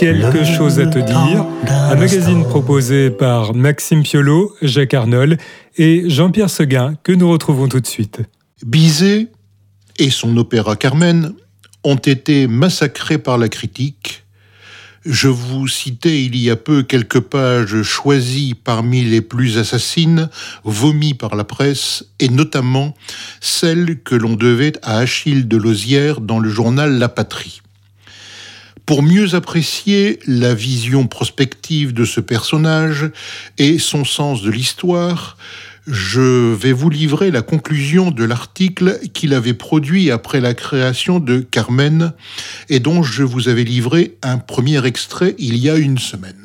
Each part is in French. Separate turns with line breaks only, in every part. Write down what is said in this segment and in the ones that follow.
Quelque chose à te dire, un magazine proposé par Maxime Piolo, Jacques Arnold et Jean-Pierre Seguin que nous retrouvons tout de suite.
Bizet et son opéra Carmen ont été massacrés par la critique. Je vous citais il y a peu quelques pages choisies parmi les plus assassines, vomies par la presse, et notamment celles que l'on devait à Achille de Lauzière dans le journal La Patrie. Pour mieux apprécier la vision prospective de ce personnage et son sens de l'histoire, je vais vous livrer la conclusion de l'article qu'il avait produit après la création de Carmen et dont je vous avais livré un premier extrait il y a une semaine.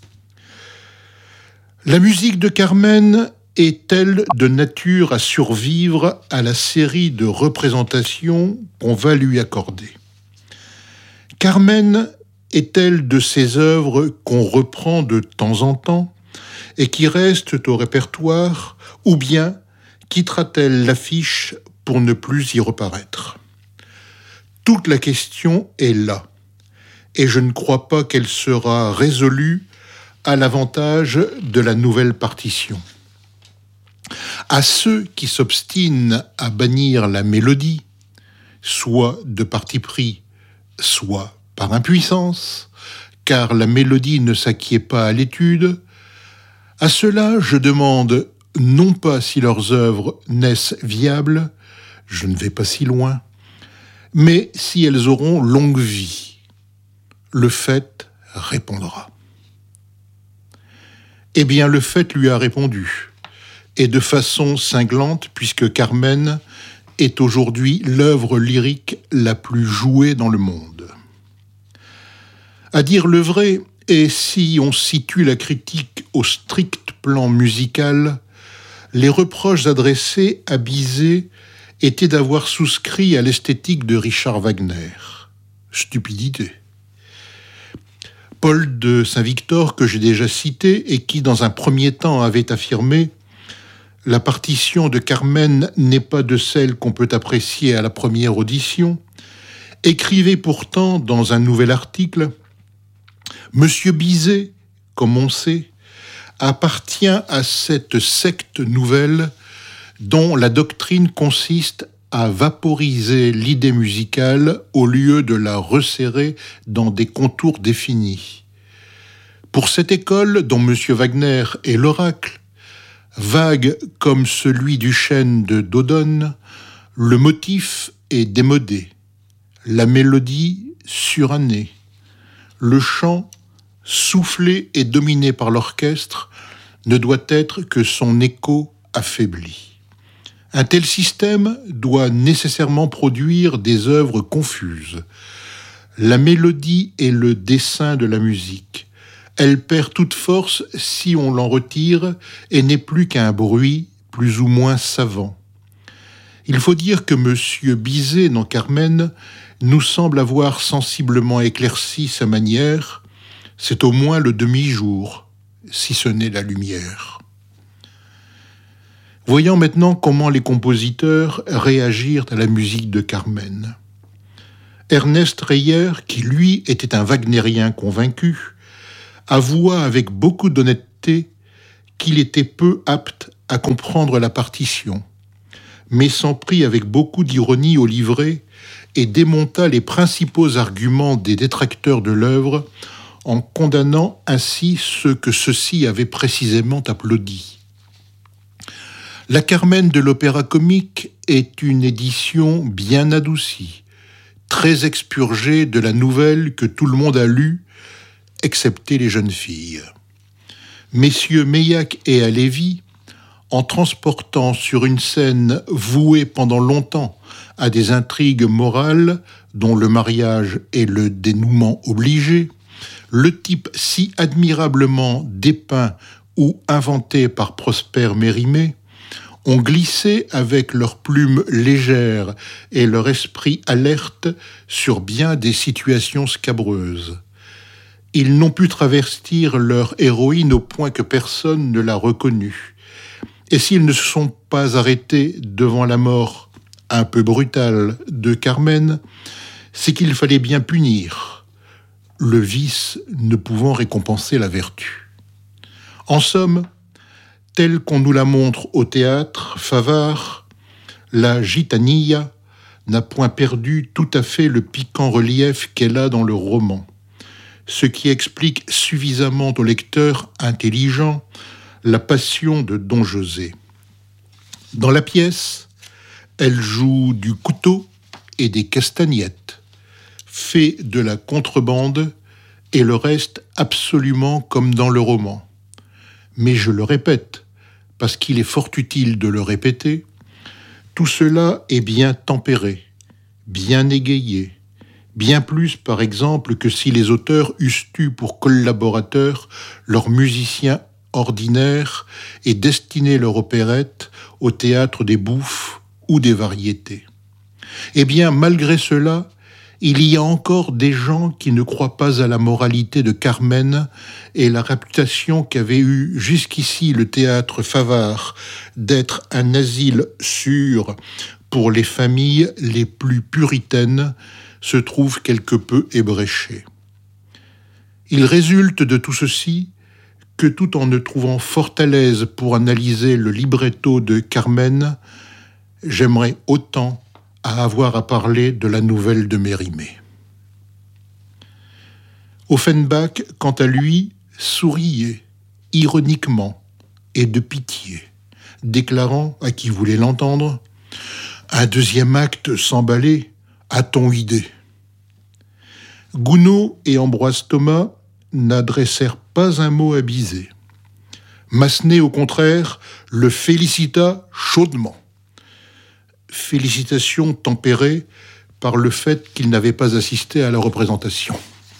La musique de Carmen est-elle de nature à survivre à la série de représentations qu'on va lui accorder ? Carmen est-elle de ces œuvres qu'on reprend de temps en temps et qui restent au répertoire, ou bien quittera-t-elle l'affiche pour ne plus y reparaître ? Toute la question est là, et je ne crois pas qu'elle sera résolue à l'avantage de la nouvelle partition. À ceux qui s'obstinent à bannir la mélodie, soit de parti pris, soit par impuissance, car la mélodie ne s'acquiert pas à l'étude, à ceux-là, je demande non pas si leurs œuvres naissent viables, je ne vais pas si loin, mais si elles auront longue vie. Le fait répondra. Eh bien, le fait lui a répondu, et de façon cinglante, puisque Carmen est aujourd'hui l'œuvre lyrique la plus jouée dans le monde. À dire le vrai, et si on situe la critique au strict plan musical, les reproches adressés à Bizet étaient d'avoir souscrit à l'esthétique de Richard Wagner. Stupidité. Paul de Saint-Victor, que j'ai déjà cité, et qui dans un premier temps avait affirmé « La partition de Carmen n'est pas de celle qu'on peut apprécier à la première audition », écrivait pourtant dans un nouvel article « Monsieur Bizet, comme on sait, appartient à cette secte nouvelle dont la doctrine consiste à vaporiser l'idée musicale au lieu de la resserrer dans des contours définis. Pour cette école, dont M. Wagner est l'oracle, vague comme celui du chêne de Dodone, le motif est démodé, la mélodie surannée, le chant soufflé et dominé par l'orchestre ne doit être que son écho affaibli. Un tel système doit nécessairement produire des œuvres confuses. La mélodie est le dessin de la musique. Elle perd toute force si on l'en retire et n'est plus qu'un bruit plus ou moins savant. Il faut dire que M. Bizet, dans Carmen, nous semble avoir sensiblement éclairci sa manière. C'est au moins le demi-jour, si ce n'est la lumière. Voyons maintenant comment les compositeurs réagirent à la musique de Carmen. Ernest Reyer, qui lui était un wagnérien convaincu, avoua avec beaucoup d'honnêteté qu'il était peu apte à comprendre la partition, mais s'en prit avec beaucoup d'ironie au livret et démonta les principaux arguments des détracteurs de l'œuvre en condamnant ainsi ceux que ceux-ci avaient précisément applaudis. La Carmen de l'opéra comique est une édition bien adoucie, très expurgée de la nouvelle que tout le monde a lue, excepté les jeunes filles. Messieurs Meillac et Halévy, en transportant sur une scène vouée pendant longtemps à des intrigues morales dont le mariage est le dénouement obligé, le type si admirablement dépeint ou inventé par Prosper Mérimée, ont glissé avec leurs plumes légères et leur esprit alerte sur bien des situations scabreuses. Ils n'ont pu travestir leur héroïne au point que personne ne l'a reconnue. Et s'ils ne se sont pas arrêtés devant la mort un peu brutale de Carmen, c'est qu'il fallait bien punir. le vice ne pouvant récompenser la vertu. En somme, telle qu'on nous la montre au théâtre, Favart, la gitanilla n'a point perdu tout à fait le piquant relief qu'elle a dans le roman, ce qui explique suffisamment au lecteur intelligent la passion de Don José. Dans la pièce, elle joue du couteau et des castagnettes, fait de la contrebande et le reste absolument comme dans le roman. Mais je le répète, parce qu'il est fort utile de le répéter, tout cela est bien tempéré, bien égayé, bien plus par exemple que si les auteurs eussent eu pour collaborateurs leurs musiciens ordinaires et destiné leur opérette au théâtre des bouffes ou des variétés. Eh bien, malgré cela, il y a encore des gens qui ne croient pas à la moralité de Carmen et la réputation qu'avait eue jusqu'ici le théâtre Favart d'être un asile sûr pour les familles les plus puritaines se trouve quelque peu ébréché. Il résulte de tout ceci que tout en me trouvant fort à l'aise pour analyser le libretto de Carmen, j'aimerais autant avoir à parler de la nouvelle de Mérimée. Offenbach, quant à lui, souriait, ironiquement et de pitié, déclarant à qui voulait l'entendre « Un deuxième acte s'emballer, a-t-on idée ?» Gounod et Ambroise Thomas n'adressèrent pas un mot à Bizet. Massenet, au contraire, le félicita chaudement. Félicitations tempérées par le fait qu'il n'avait pas assisté à la représentation.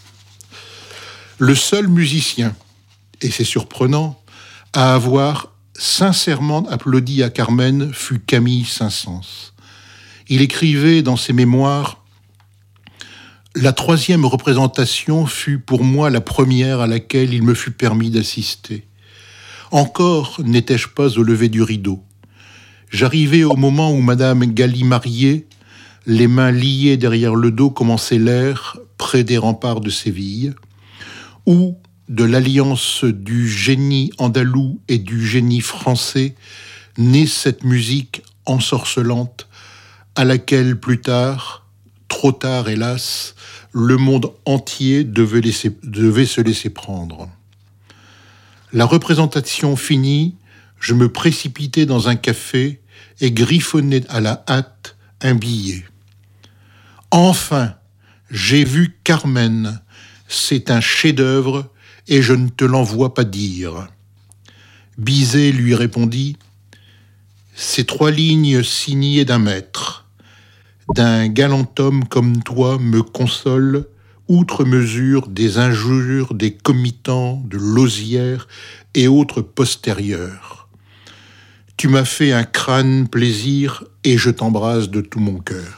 Le seul musicien, et c'est surprenant, à avoir sincèrement applaudi à Carmen fut Camille Saint-Saëns. Il écrivait dans ses mémoires « La troisième représentation fut pour moi la première à laquelle il me fut permis d'assister. Encore n'étais-je pas au lever du rideau. J'arrivais au moment où Madame Galimarié, les mains liées derrière le dos, commençait l'air près des remparts de Séville, où, de l'alliance du génie andalou et du génie français, naît cette musique ensorcelante à laquelle plus tard, trop tard hélas, le monde entier devait se laisser prendre. La représentation finie, je me précipitai dans un café et griffonnai à la hâte un billet. Enfin, j'ai vu Carmen, c'est un chef-d'œuvre et je ne te l'envoie pas dire. Bizet lui répondit « Ces 3 lignes signées d'un maître, d'un galant homme comme toi me consolent outre mesure des injures des comitants de Lausière et autres postérieurs. Tu m'as fait un crâne plaisir et je t'embrasse de tout mon cœur. »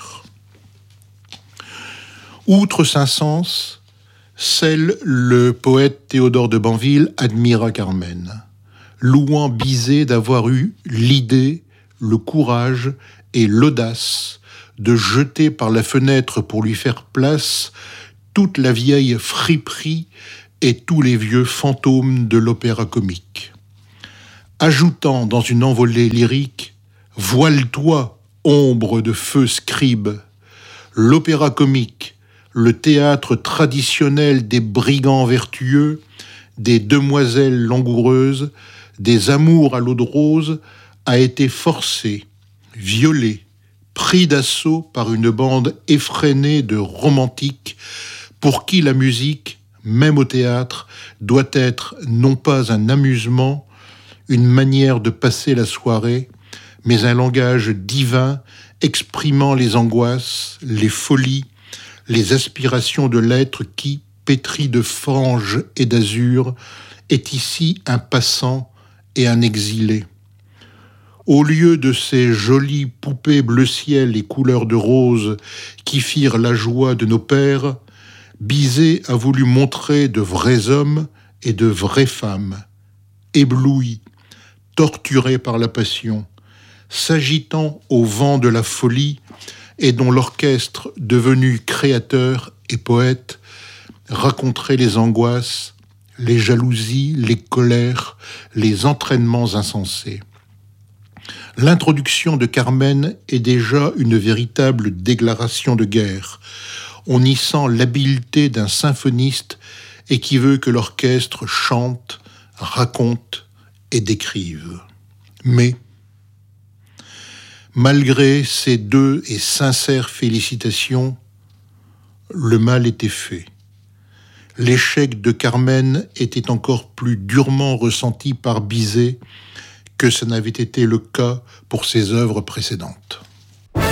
Outre Saint-Saëns, seul le poète Théodore de Banville admira Carmen, louant Bizet d'avoir eu l'idée, le courage et l'audace de jeter par la fenêtre pour lui faire place toute la vieille friperie et tous les vieux fantômes de l'opéra comique. Ajoutant dans une envolée lyrique « Voile-toi, ombre de feu scribe !» L'opéra comique, le théâtre traditionnel des brigands vertueux, des demoiselles langoureuses, des amours à l'eau de rose, a été forcé, violé, pris d'assaut par une bande effrénée de romantiques pour qui la musique, même au théâtre, doit être non pas un amusement, une manière de passer la soirée, mais un langage divin exprimant les angoisses, les folies, les aspirations de l'être qui, pétri de fange et d'azur, est ici un passant et un exilé. Au lieu de ces jolies poupées bleu ciel et couleur de rose qui firent la joie de nos pères, Bizet a voulu montrer de vrais hommes et de vraies femmes, éblouis, torturés par la passion, s'agitant au vent de la folie et dont l'orchestre, devenu créateur et poète, raconterait les angoisses, les jalousies, les colères, les entraînements insensés. L'introduction de Carmen est déjà une véritable déclaration de guerre. On y sent l'habileté d'un symphoniste et qui veut que l'orchestre chante, raconte et décrive. Mais, malgré ces 2 et sincères félicitations, le mal était fait. L'échec de Carmen était encore plus durement ressenti par Bizet que ce n'avait été le cas pour ses œuvres précédentes.